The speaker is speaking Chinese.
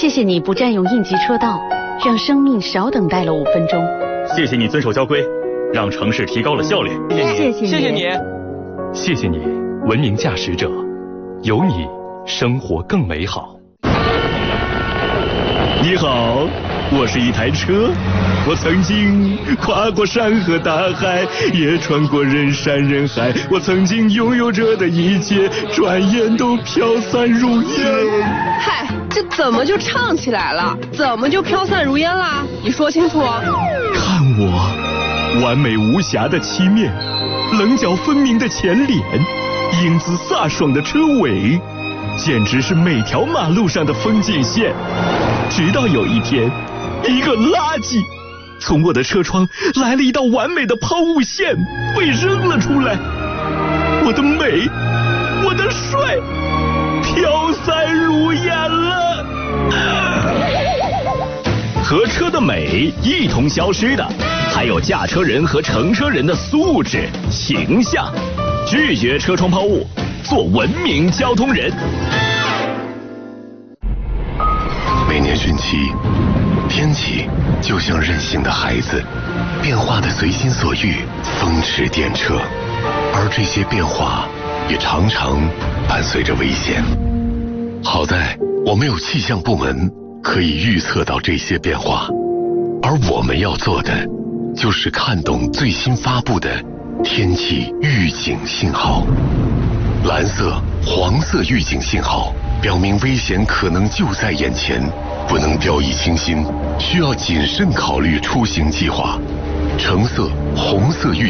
谢谢你不占用应急车道，让生命少等待了5分钟。 谢谢你遵守交规，让城市提高了效率。 谢谢你， 谢谢你，文明驾驶者，有你，生活更美好。 你好，我是一台车，我曾经跨过山河大海，也穿过人山人海，我曾经拥有着的一切，转眼都飘散如烟。 嗨，这怎么就唱起来了？怎么就飘散如烟啦？你说清楚。 看我，完美无瑕的漆面，棱角分明的前脸，英姿飒爽的车尾，简直是每条马路上的风景线。直到有一天，一个垃圾从我的车窗来了一道完美的抛物线，被扔了出来。我的美，我的帅，飘散如烟了。和车的美一同消失的，还有驾车人和乘车人的素质、形象。拒绝车窗抛物，做文明交通人。 每年汛期，天气就像任性的孩子，变化的随心所欲，风驰电掣。而这些变化也常常伴随着危险。好在我们有气象部门可以预测到这些变化，而我们要做的就是看懂最新发布的天气预警信号。蓝色、黄色预警信号表明危险可能就在眼前，不能掉以轻心，需要谨慎考虑出行计划。橙色、红色预